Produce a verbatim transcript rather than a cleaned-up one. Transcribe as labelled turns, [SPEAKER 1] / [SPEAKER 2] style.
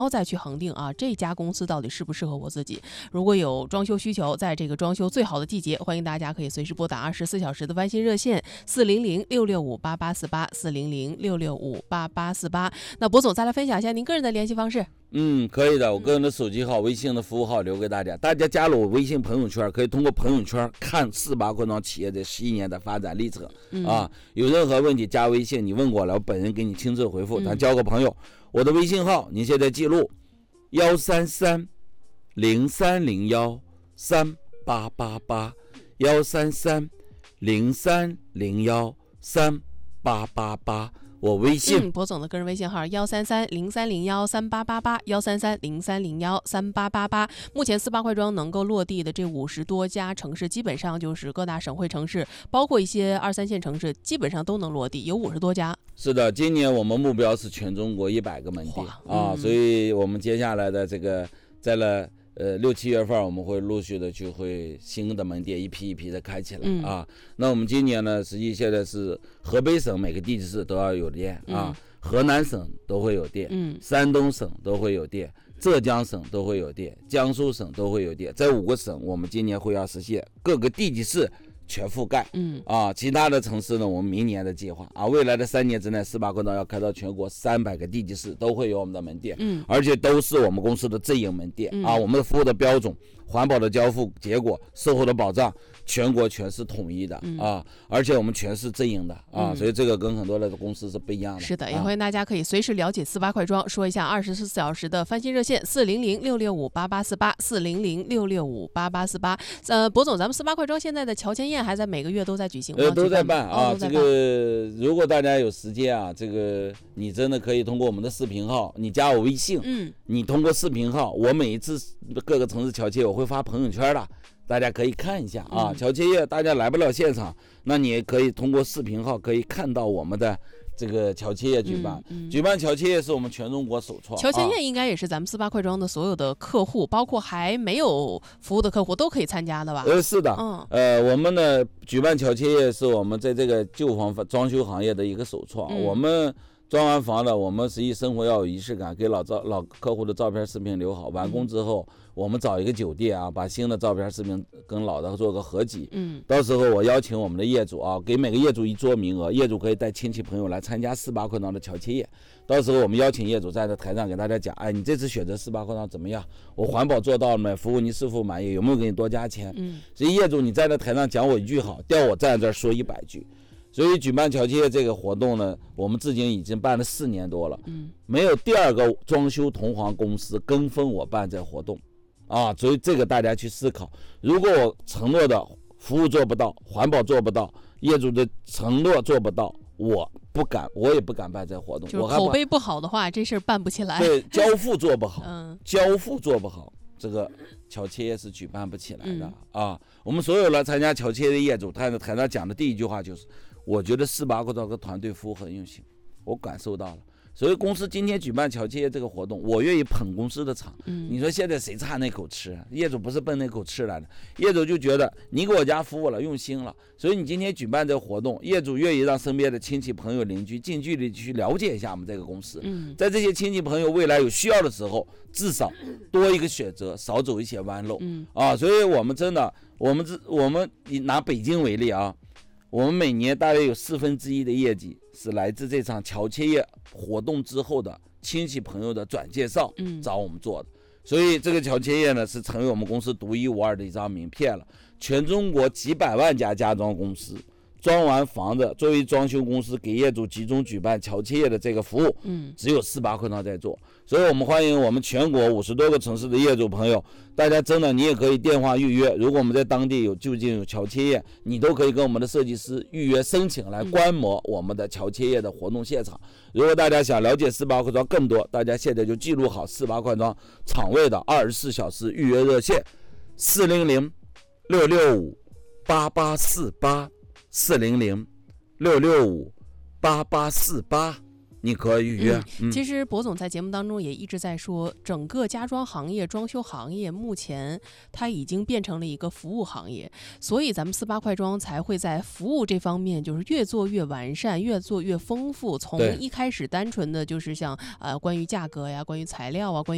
[SPEAKER 1] 再去恒定啊，这家公司到底适不适合我自己。如果有装修需求，在这个装修最好的季节，欢迎大家可以随时拨打二十四小时的翻新热线四零零六六五八八四八四零零六六五八八四八。那博总再来分享一下您个人的联系方式。
[SPEAKER 2] 嗯，可以的，我个人的手机号、微信的服务号留给大家，大家加入我微信朋友圈，可以通过朋友圈看四八扩张企业这十一年的发展历程、嗯、啊。有任何问题加微信，你问过来，我本人给你亲自回复，咱交个朋友。嗯、我的微信号你现在记录幺三三零三零幺三八八八幺三三零三零幺三八八八。我微信、
[SPEAKER 1] 嗯、博总的个人微信号幺三三零三零幺三八八八幺三三零三零幺三八八八。目前四八快装能够落地的这五十多家城市，基本上就是各大省会城市，包括一些二三线城市，基本上都能落地，有五十多家。
[SPEAKER 2] 是的，今年我们目标是全中国一百个门店、嗯、啊，所以我们接下来的这个在了。呃，六七月份我们会陆续的就会新的门店一批一批的开起来、嗯、啊。那我们今年呢，实际现在是河北省每个地级市都要有店啊、嗯，河南省都会有店，嗯，山东省都会有店，浙江省都会有店，江苏省都会有店，在五个省我们今年会要实现各个地级市全覆盖，嗯啊，其他的城市呢，我们明年的计划啊，未来的三年之内，四八扩张要开到全国三百个地级市都会有我们的门店，嗯，而且都是我们公司的直营门店、嗯、啊，我们的服务的标准、环保的交付结果、售后的保障，全国全是统一的、嗯、啊，而且我们全是直营的啊、嗯，所以这个跟很多的公司是不一样的。
[SPEAKER 1] 是的，也欢迎大家可以随时了解四八快装，说一下二十四小时的翻新热线四零零六六五八八四八四零零六六五八八四八。呃，博总，咱们四八快装现在的乔迁宴还在每个月都在举行吗？
[SPEAKER 2] 呃，都在办啊、
[SPEAKER 1] 哦。
[SPEAKER 2] 这个如果大家有时间啊，这个你真的可以通过我们的视频号，你加我微信，嗯，你通过视频号，我每一次各个城市乔迁我会发朋友圈的，大家可以看一下啊。乔迁宴大家来不了现场，那你也可以通过视频号可以看到我们的这个乔迁宴举办、嗯嗯、举办乔迁宴是我们全中国首创。
[SPEAKER 1] 乔迁宴应该也是咱们四八快装的所有的客户、啊、包括还没有服务的客户都可以参加的吧？
[SPEAKER 2] 呃，是的，嗯，呃，我们呢举办乔迁宴是我们在这个旧房装修行业的一个首创、嗯、我们装完房了，我们实际生活要有仪式感，给老照老客户的照片视频留好，完工之后、嗯、我们找一个酒店啊，把新的照片视频跟老的做个合集，嗯，到时候我邀请我们的业主啊，给每个业主一桌名额，业主可以带亲戚朋友来参加四八扩张的乔迁宴，到时候我们邀请业主站在台上给大家讲，哎，你这次选择四八扩张怎么样？我环保做到了没？服务你是否满意？有没有给你多加钱？嗯，所以业主你站在台上讲我一句好，调我站在这儿说一百句。所以举办乔迁宴这个活动呢，我们至今已经办了四年多了，嗯，没有第二个装修同行公司跟风我办这活动，啊，所以这个大家去思考，如果我承诺的服务做不到，环保做不到，业主的承诺做不到，我不敢，我也不敢办这活动。
[SPEAKER 1] 就是口碑不好的话，这事儿办不起来。
[SPEAKER 2] 对，交付做不好，嗯，交付做不好，这个乔迁宴是举办不起来的、嗯、啊。我们所有来参加乔迁宴的业主，他在台上讲的第一句话就是。我觉得四八扩张的团队服务很用心，我感受到了。所以公司今天举办乔迁宴这个活动，我愿意捧公司的场。嗯，你说现在谁差那口吃？业主不是奔那口吃来的，业主就觉得你给我家服务了，用心了。所以你今天举办这个活动，业主愿意让身边的亲戚朋友邻居近距离去了解一下我们这个公司。嗯，在这些亲戚朋友未来有需要的时候，至少多一个选择，少走一些弯路。嗯啊，所以我们真的，我们我们以拿北京为例啊。我们每年大约有四分之一的业绩是来自这场乔迁宴活动之后的亲戚朋友的转介绍，找我们做的。所以这个乔迁宴呢，是成为我们公司独一无二的一张名片了。全中国几百万家家装公司装完房子，作为装修公司给业主集中举办乔迁宴的这个服务，嗯，只有四八扩张在做。所以我们欢迎我们全国五十多个城市的业主朋友，大家真的你也可以电话预约，如果我们在当地有就近有乔迁宴，你都可以跟我们的设计师预约申请来观摩我们的乔迁宴的活动现场。如果大家想了解四八扩张更多，大家现在就记录好四八扩张场位的二十四小时预约热线四零零六六五八八四八四零零六六五八八四八。你可以预约、
[SPEAKER 1] 嗯嗯、其实博总在节目当中也一直在说，整个家装行业装修行业目前它已经变成了一个服务行业，所以咱们四八快装才会在服务这方面就是越做越完善，越做越丰富，从一开始单纯的就是像呃关于价格呀，关于材料啊，关于